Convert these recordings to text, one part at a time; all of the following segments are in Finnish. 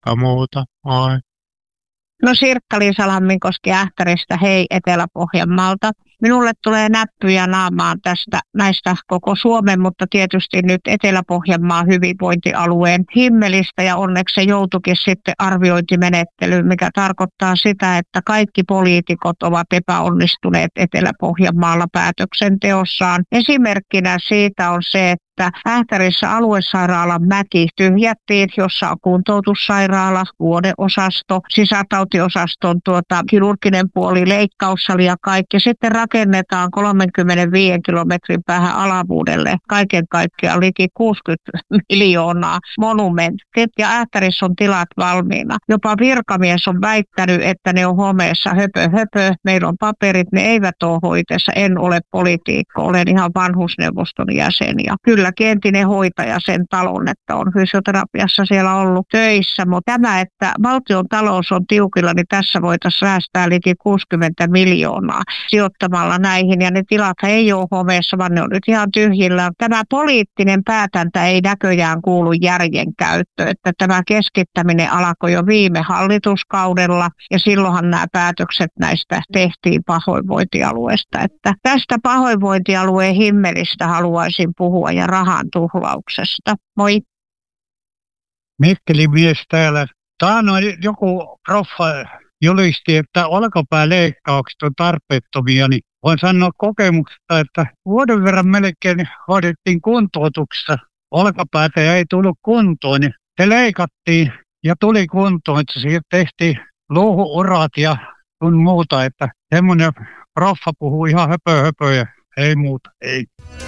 Moikka muuta. Moi. No Sirkka-Liisa Lamminkoski Ähtäristä, hei Etelä-Pohjanmaalta. Minulle tulee näppyjä naamaan näistä koko Suomen, mutta tietysti nyt Etelä-Pohjanmaan hyvinvointialueen himmelistä ja onneksi se joutuikin sitten arviointimenettelyyn, mikä tarkoittaa sitä, että kaikki poliitikot ovat epäonnistuneet Etelä-Pohjanmaalla päätöksenteossaan. Esimerkkinä siitä on se, että Ähtärissä aluesairaalan mäki tyhjättiin, jossa on kuntoutussairaala, vuodeosasto, sisätautiosaston kirurginen puoli, leikkaussali ja kaikki. Sitten rakennetaan 35 kilometrin päähän alavuudelle kaiken kaikkiaan liki 60 miljoonaa monumentit ja Ähtärissä on tilat valmiina. Jopa virkamies on väittänyt, että ne on homeessa höpö. Meillä on paperit, ne eivät ole hoiteessa. En ole poliitikko, olen ihan vanhusneuvoston jäsen ja kyllä entinen hoitaja sen talon, että on fysioterapiassa siellä ollut töissä, mutta tämä, että valtion talous on tiukilla, niin tässä voitaisiin säästää liki 60 miljoonaa sijoittamalla näihin, ja ne tilat ei ole homeessa, vaan ne on nyt ihan tyhjillä. Tämä poliittinen päätäntä ei näköjään kuulu järjen käyttöön, että tämä keskittäminen alkoi jo viime hallituskaudella, ja silloinhan nämä päätökset näistä tehtiin pahoinvointialueesta, että tästä pahoinvointialueen himmelistä haluaisin puhua ja rahan tuhlauksesta. Moi. Mikkelin mies täällä. Taannoin joku proffa julisti, että olkapääleikkaukset on tarpeettomia, niin voin sanoa kokemuksesta, että vuoden verran melkein hoidettiin kuntoutuksessa. Olkapäätä ja ei tullut kuntoon, niin se leikattiin ja tuli kuntoon, että siihen tehtiin luuhuurat ja sun muuta, että semmoinen proffa puhuu ihan höpö ja ei muuta, ei.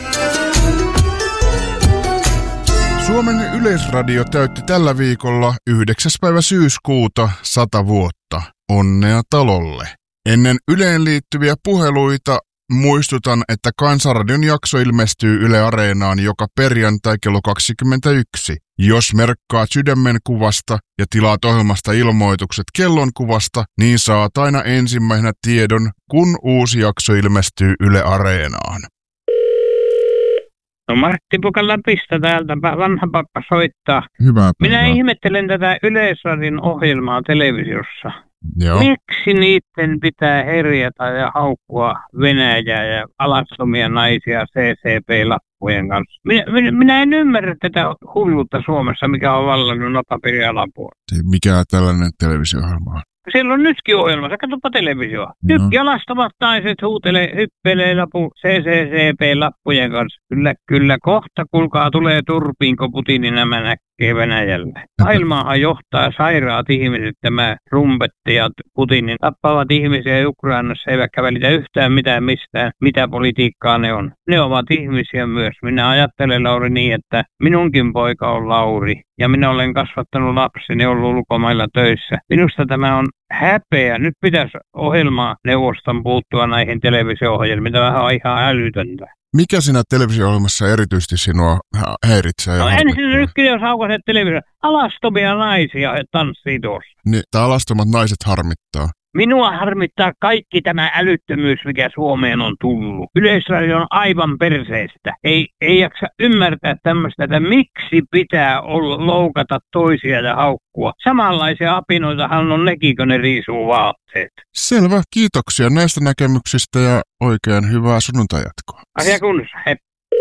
Suomen Yleisradio täytti tällä viikolla 9. päivä syyskuuta 100 vuotta. Onnea talolle! Ennen Yleen liittyviä puheluita muistutan, että Kansanradion jakso ilmestyy Yle Areenaan joka perjantai kello 21. Jos merkkaat sydämenkuvasta ja tilaat ohjelmasta ilmoitukset kellonkuvasta, niin saat aina ensimmäisenä tiedon, kun uusi jakso ilmestyy Yle Areenaan. No Martti Pukalla pistä täältä, vanha pappa soittaa. Hyvää päivää. Minä ihmettelen tätä Yleisradion ohjelmaa televisiossa. Joo. Miksi niiden pitää herjata ja haukkua Venäjää ja alastomia naisia CCP-lappujen kanssa? Minä en ymmärrä tätä hulluutta Suomessa, mikä on vallannut napapiirin alapuolella. Mikä tällainen televisio-ohjelma on? Siellä on nytkin ohjelmassa, katsopa televisioa. Alastavat naiset hyppelee CCCP-lappujen kanssa. Kyllä, kohta kuulkaa tulee turpiin, kun Putinin nämä näkee Venäjällä. Maailmaahan johtaa sairaat ihmiset, tämä rumpetti ja Putinin tappavat ihmisiä Ukrainassa, eivätkä välitä yhtään mitään mistään, mitä politiikkaa ne on. Ne ovat ihmisiä myös. Minä ajattelen, Lauri, niin, että minunkin poika on Lauri ja minä olen kasvattanut lapseni, ollut ulkomailla töissä. Minusta tämä on häpeä. Nyt pitäisi ohjelmaneuvoston puuttua näihin televisio-ohjelmiin. Tämä on ihan älytöntä. Mikä siinä televisio-ohjelmassa erityisesti sinua häiritsee? No ensin nytkin, jos aukaset televisio. Alastomia naisia tanssii tuossa. Niin, alastomat naiset harmittaa. Minua harmittaa kaikki tämä älyttömyys, mikä Suomeen on tullut. Yleisradio on aivan perseestä. Ei jaksa ymmärtää tämmöistä, että miksi pitää loukata toisia ja haukkua. Samanlaisia apinoitahan on nekin, kun ne riisuu vaatteet. Selvä, kiitoksia näistä näkemyksistä ja oikein hyvää sunnuntajatkoa. Asia kunnossa, hei.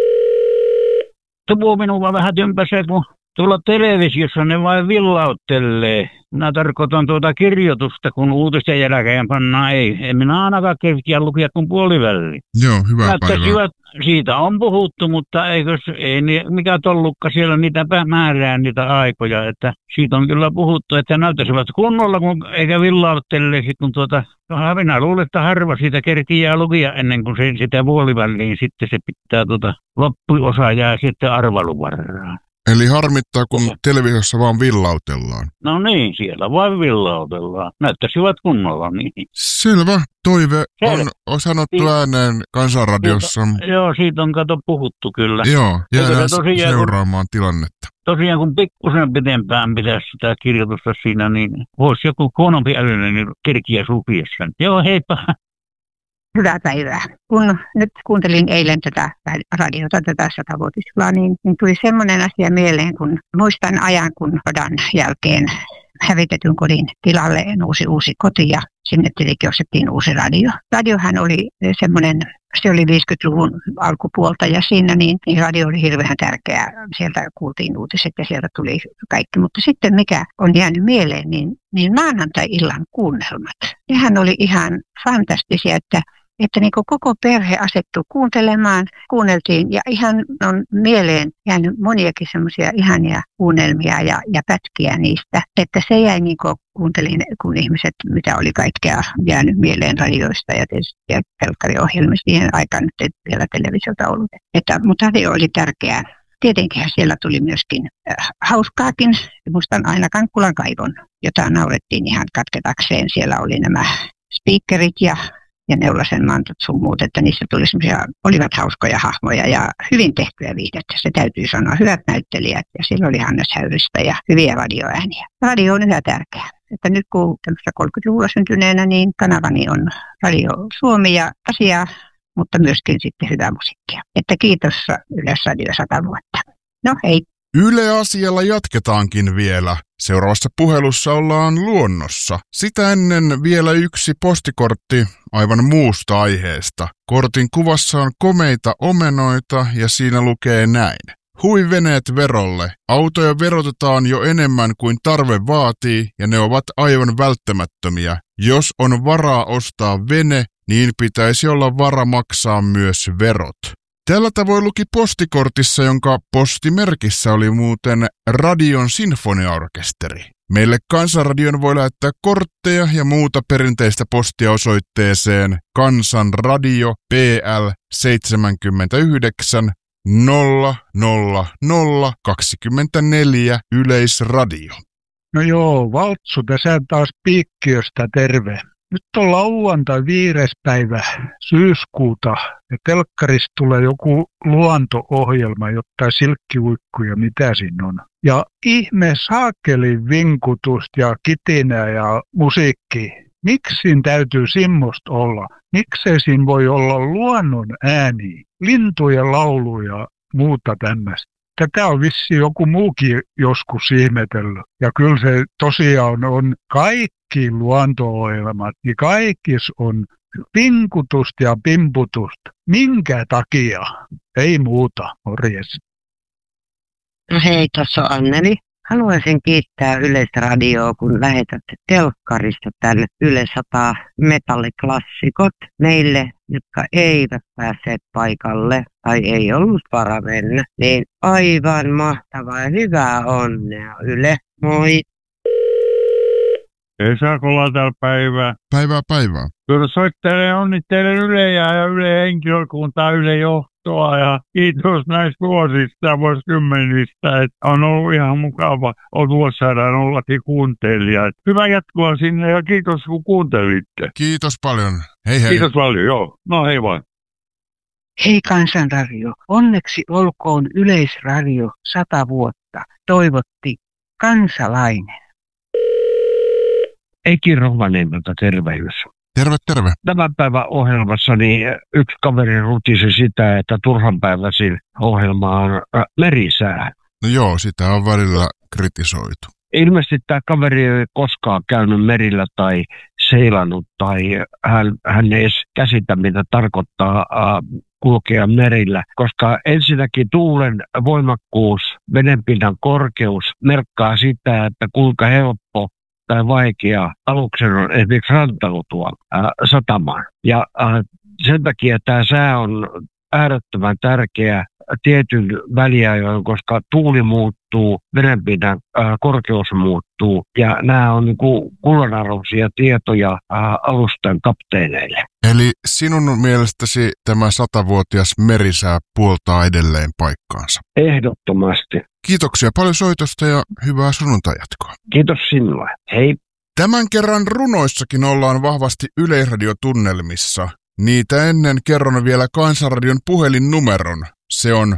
Tuo minua vähän tympäsee, kun tuolla televisiossa ne vain villauttelee. Minä tarkoitan tuota kirjoitusta, kun uutisten jälkeen pannaan ei. En minä ainakaan kerkiä lukea kuin puoliväliin. Joo, hyvää päivää. Siitä on puhuttu, mutta ei mikä tollukka siellä niitä määrää niitä aikoja. Että siitä on kyllä puhuttu, että näyttäisivät kunnolla, eikä villauttelisi, kun minä luulen, että harva siitä kerkiää lukia ennen kuin sitä puoliväliin sitten se pitää loppuosa jää sitten arvailuvaraan. Eli harmittaa, kun televisiossa vaan villautellaan. No niin, siellä vaan villautellaan. Näyttäisivät kunnolla niin. Selvä. Toive on sanottu ääneen Kansanradiossa. Joo, siitä on puhuttu kyllä. Joo, jäädään seuraamaan tilannetta. Tosiaan kun pikkusen pitempään pitäisi sitä kirjoitusta siinä, niin voisi joku huonompi älyinen niin kerkiä lukea sen. Joo, heippa. Hyvää päivää. Kun nyt kuuntelin eilen tätä radiota, tätä 100-vuotisjuhlaa, niin tuli semmoinen asia mieleen, kun muistan ajan, kun sodan jälkeen hävitetyn kodin tilalle nousi uusi koti ja sinne tietenkin ostettiin uusi radio. Radiohan oli semmoinen, se oli 50-luvun alkupuolta ja siinä niin radio oli hirveän tärkeää. Sieltä kuultiin uutiset ja sieltä tuli kaikki. Mutta sitten mikä on jäänyt mieleen, niin maanantai-illan kuunnelmat. Nehän oli ihan fantastisia, että niin koko perhe asettui kuuntelemaan, kuunneltiin ja ihan on mieleen jäänyt moniakin semmoisia ihania kuunnelmia ja pätkiä niistä. Että se jäi niin kuin kuuntelin, kun ihmiset, mitä oli kaikkea jäänyt mieleen radioista ja tietysti telkkariohjelmista. Siihen aikaan nyt ei vielä televisiota ollut. Mutta radio oli tärkeää. Tietenkin siellä tuli myöskin hauskaakin. Muistan aina Kankkulan kaivon, jota naurettiin ihan katketakseen. Siellä oli nämä speakerit ja Neulasen mantot sun muut, että niissä tuli olivat hauskoja hahmoja ja hyvin tehtyä viihdettä. Se täytyy sanoa, hyvät näyttelijät ja siellä oli Hannes Häyristä ja hyviä radioääniä. Radio on yhä tärkeää. Että nyt kun 30-luvulla syntyneenä, niin kanavani on Radio Suomi ja asia, mutta myöskin sitten hyvää musiikkia. Että kiitos Yleisradio 100 vuotta. No hei. Yle Asialla jatketaankin vielä. Seuraavassa puhelussa ollaan luonnossa. Sitä ennen vielä yksi postikortti aivan muusta aiheesta. Kortin kuvassa on komeita omenoita ja siinä lukee näin. Hui veneet verolle. Autoja verotetaan jo enemmän kuin tarve vaatii ja ne ovat aivan välttämättömiä. Jos on varaa ostaa vene, niin pitäisi olla vara maksaa myös verot. Tällä tavoin luki postikortissa, jonka postimerkissä oli muuten Radion sinfoniaorkesteri. Meille Kansanradion voi lähettää kortteja ja muuta perinteistä postia osoitteeseen Kansanradio PL 79 00024 Yleisradio. No joo, Valtsu tässä taas Piikkiöstä terve. Nyt on lauantai 5. päivä syyskuuta ja telkkarista tulee joku luonto-ohjelma, jotain silkkiuikkuja, mitä siinä on. Ja ihme saakeli vinkutusta ja kitinää ja musiikki. Miksi siinä täytyy semmoista olla? Miksei siinä voi olla luonnon ääni, lintujen laulu ja muuta tämmöistä? Tätä on vissiin joku muukin joskus ihmetellyt. Ja kyllä se tosiaan on kaikki luonto-ohjelmat, niin kaikissa on pinkutusta ja pimputusta. Minkä takia? Ei muuta, morjes. No hei, tuossa on Anneli. Haluaisin kiittää Yleisradioa, kun lähetätte telkkarista tänne Yle 100 metalliklassikot meille, jotka eivät päässeet paikalle tai ei ollut varaa mennä. Niin aivan mahtavaa ja hyvää onnea Yle. Moi! Esakolla täällä päivää. Päivää. Kyllä onnittelen Yleä ja Yle henkilökuntaa, Yle johtoa ja kiitos näistä vuosista ja vuosikymmenistä, että on ollut ihan mukava vuosisadan ollakin kuuntelija. Hyvä jatkoa sinne ja kiitos kun kuuntelitte. Kiitos paljon. Hei hei. Kiitos paljon, joo. No hei vaan. Hei Kansanradio, onneksi olkoon Yleisradio 100 vuotta, toivotti kansalainen. Eki Rovaniemeltä tervehdys. Terve. Tämän päivän ohjelmassa niin yksi kaveri rutisi sitä, että turhanpäiväisin ohjelma on merisää. No joo, sitä on välillä kritisoitu. Ilmeisesti tämä kaveri ei koskaan käynyt merillä tai seilannut tai hän ei edes käsitä, mitä tarkoittaa kulkea merillä, koska ensinnäkin tuulen voimakkuus, vedenpinnan korkeus merkkaa sitä, että kuinka helppo tai vaikea aluksen on esimerkiksi rantautua satamaan. Ja sen takia tämä sää on äärettömän tärkeä tietyn väliajoin, koska tuuli muuttuu, vedenpinnan korkeus muuttuu ja nämä on niin kullanarvoisia tietoja alusten kapteeneille. Eli sinun mielestäsi tämä 100-vuotias merisää puoltaa edelleen paikkaansa? Ehdottomasti. Kiitoksia paljon soitosta ja hyvää sunnuntajatkoa. Kiitos sinulle. Hei. Tämän kerran runoissakin ollaan vahvasti Yleisradiotunnelmissa. Niitä ennen kerron vielä Kansanradion puhelinnumeron. Se on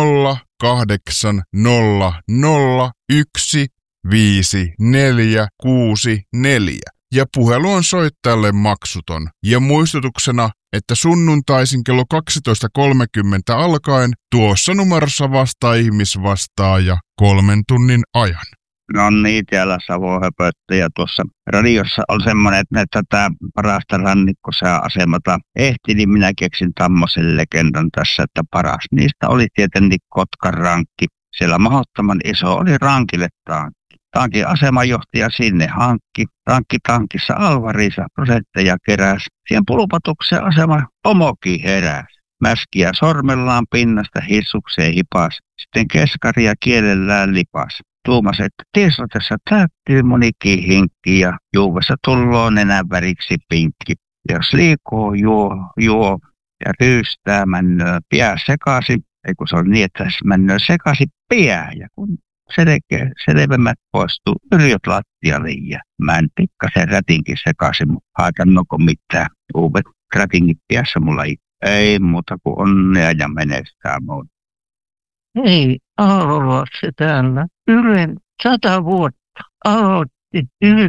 0800155464 ja puhelu on soittajalle maksuton. Ja muistutuksena, että sunnuntaisin kello 12.30 alkaen tuossa numerossa vastaa ihmisvastaaja 3 tunnin ajan. No niin, täällä Savo-höpöttäjä. Tuossa radiossa on semmoinen, että tätä parasta rannikkosääasemata ehti, niin minä keksin tämmöisen legendan tässä, että paras niistä oli tietenkin Kotkan rankki. Siellä mahdottoman iso oli rankille tankki. Tankin asemajohtaja sinne hankki. Rankki-tankissa Alvarissa prosentteja keräsi. Siihen pulpatukseen asema pomokin heräsi. Mäskiä sormellaan pinnasta hissukseen hipas. Sitten keskaria kielellään lipas. Tuumas, että tiesotessa täyttyy monikin hinkki ja juuvessa tulloo nenän väriksi pinkki. Jos liikoo, juo ja ryystää männöä piä sekasi. Ei kun se on niin, että männöä sekasi piä. Ja kun selvemmät poistuu, yrjot lattialle ja mä en pikkasen rätinkin sekaisin, mutta haikannoko mitään. Uudet rätingit piässä mulla ei muuta kuin onnea ja menestää muuta. Hei, Aalolassa täällä. Ylen 100 vuotta aloitti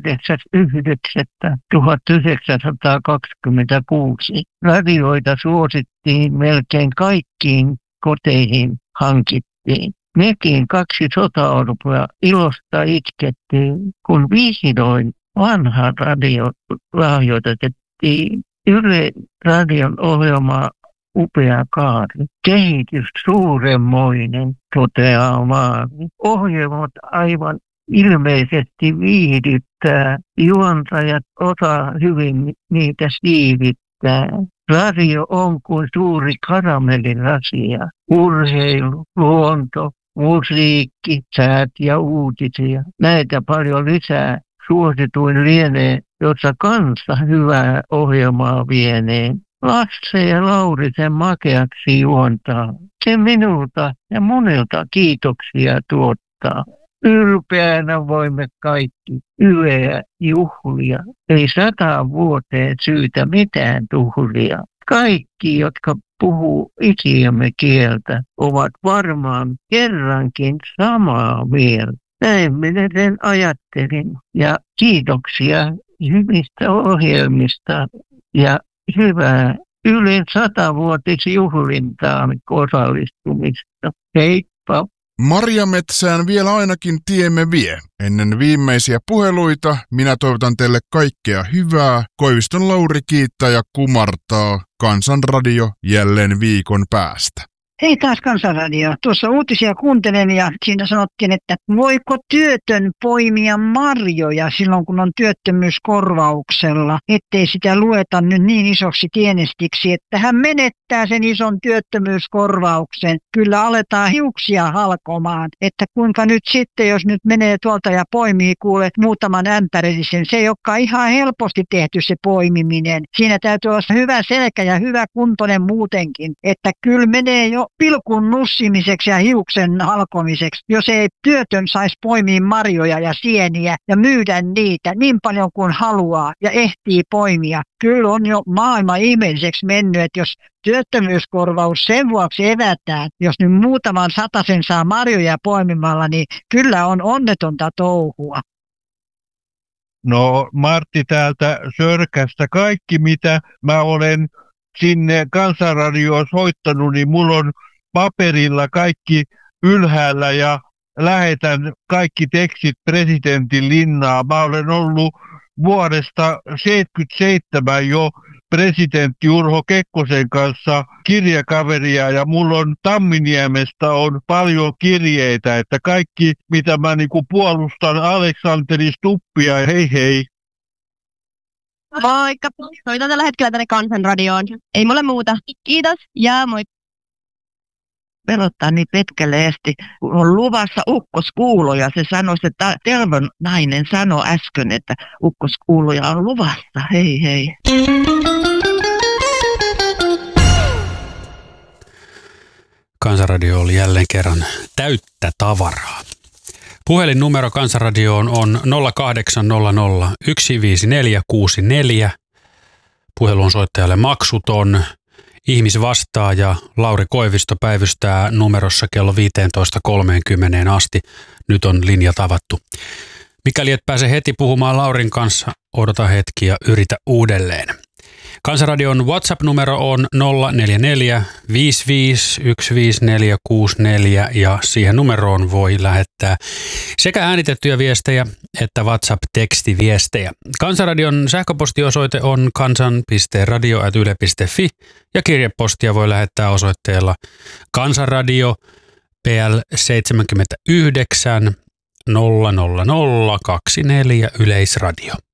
9.9.1926. Radioita suosittiin melkein kaikkiin koteihin hankittiin. Mekin 2 sotaorpoa ilosta itkettiin, kun vihdoin vanha radio lahjoitettiin. Yle radion ohjelma upea kaari. Kehitys suuremmoinen, toteaa Maari. Ohjelmat aivan ilmeisesti viihdyttää. Juontajat osaa hyvin niitä siivittää. Radio on kuin suuri karamellirasia. Urheilu, luonto, musiikki, säät ja uutisia. Näitä paljon lisää. Suosituin lienee, jossa kansa hyvää ohjelmaa vienee. Lasse ja Laurisen makeaksi juontaa. Se minulta ja monelta kiitoksia tuottaa. Ylpeänä voimme kaikki Yleä juhlia. Ei 100 vuoteen syytä mitään tuhlia. Kaikki, jotka puhuu isiämme kieltä, ovat varmaan kerrankin samaa mieltä. Näin minä sen ajattelin. Ja kiitoksia hyvistä ohjelmista ja hyvää Ylen 100-vuotisjuhlintaan osallistumista. Heippa! Marjametsään vielä ainakin tiemme vie. Ennen viimeisiä puheluita minä toivotan teille kaikkea hyvää. Koiviston Lauri kiittää ja kumartaa. Kansanradio jälleen viikon päästä. Hei taas Kansanradio. Tuossa uutisia kuuntelen ja siinä sanottiin, että voiko työtön poimia marjoja silloin kun on työttömyyskorvauksella, ettei sitä lueta nyt niin isoksi tienestiksi, että hän menettää sen ison työttömyyskorvauksen. Kyllä aletaan hiuksia halkomaan, että kuinka nyt sitten, jos nyt menee tuolta ja poimii kuulet muutaman ämpärillisen, se ei olekaan ihan helposti tehty se poimiminen. Siinä täytyy olla hyvä selkä ja hyvä kuntoinen muutenkin, että kyllä menee jo pilkun nussimiseksi ja hiuksen halkomiseksi, jos ei työtön saisi poimia marjoja ja sieniä ja myydä niitä niin paljon kuin haluaa ja ehtii poimia. Kyllä on jo maailman ihmeelliseksi mennyt, että jos työttömyyskorvaus sen vuoksi evätään, jos nyt muutaman satasen saa marjoja poimimalla, niin kyllä on onnetonta touhua. No Martti täältä Sörkästä. Kaikki mitä mä olen sinne Kansanradioon soittanut, niin mulla on paperilla kaikki ylhäällä ja lähetän kaikki tekstit presidentin linnaan. Mä olen ollut vuodesta 1977 jo presidentti Urho Kekkosen kanssa kirjakaveria ja mulla on Tamminiemestä on paljon kirjeitä, että kaikki mitä mä puolustan Aleksanteri Stubbia, hei hei. Moikka! Soitan tällä hetkellä tänne Kansanradioon. Ei mulle muuta. Kiitos ja moi. Pelottaa niin pitkäleesti, kun on luvassa ukkoskuuloja. Se sanoi, että Telvon nainen sanoi äsken, että ukkoskuuloja on luvassa. Hei hei. Kansanradio oli jälleen kerran täyttä tavaraa. Puhelinnumero Kansanradioon on 0800 15464. Puhelu on soittajalle maksuton. Ihmisvastaaja Lauri Koivisto päivystää numerossa kello 15.30 asti. Nyt on linja tavattu. Mikäli et pääse heti puhumaan Laurin kanssa, odota hetki ja yritä uudelleen. Kansanradion WhatsApp-numero on 044 55 15464 ja siihen numeroon voi lähettää sekä äänitettyjä viestejä että WhatsApp-tekstiviestejä. Kansanradion sähköpostiosoite on kansan.radio@yle.fi ja kirjepostia voi lähettää osoitteella Kansanradio PL 79 00024 Yleisradio.